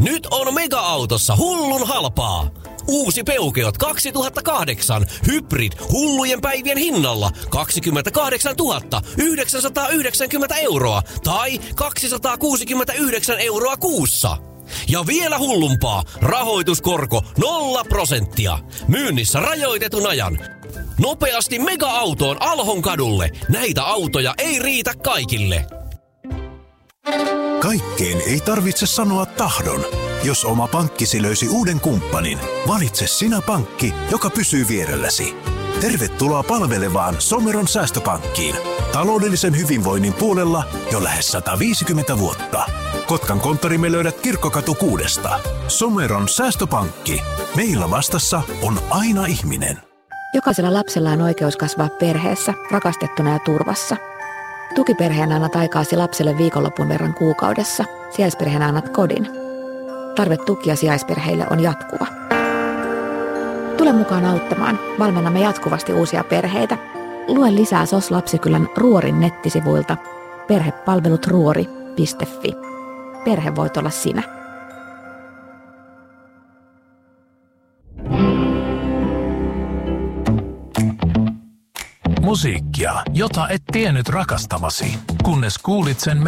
Nyt on Mega-autossa hullun halpaa. Uusi Peugeot 2008 Hybrid hullujen päivien hinnalla 28 990 € tai 269 € kuussa. Ja vielä hullumpaa, rahoituskorko 0%. Myynnissä rajoitetun ajan. Nopeasti Mega-autoon Alhon kadulle. Näitä autoja ei riitä kaikille. Kaikkeen ei tarvitse sanoa tahdon. Jos oma pankkisi löysi uuden kumppanin, valitse sinä pankki, joka pysyy vierelläsi. Tervetuloa palvelevaan Someron säästöpankkiin. Taloudellisen hyvinvoinnin puolella jo lähes 150 vuotta. Kotkan konttorimme löydät Kirkkokatu 6. Someron säästöpankki. Meillä vastassa on aina ihminen. Jokaisella lapsella on oikeus kasvaa perheessä, rakastettuna ja turvassa. Tukiperheenä annat aikaasi lapselle viikonlopun verran kuukaudessa. Sijaisperheenä annat kodin. Tarve tukia sijaisperheille on jatkuva. Tule mukaan auttamaan. Valmennamme jatkuvasti uusia perheitä. Lue lisää SOS Lapsikylän Ruorin nettisivuilta perhepalvelutruori.fi. Perhe voit olla sinä. Musiikkia, jota et tiennyt rakastavasi, kunnes kuulit sen